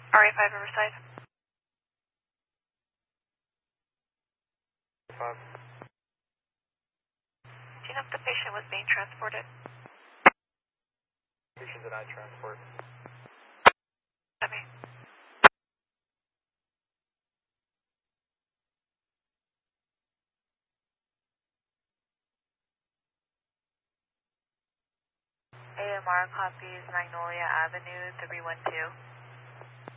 RA5 Riverside. 5. Do you know if the patient was being transported? Patient denied transport. Copy. AMR copies Magnolia Avenue 312.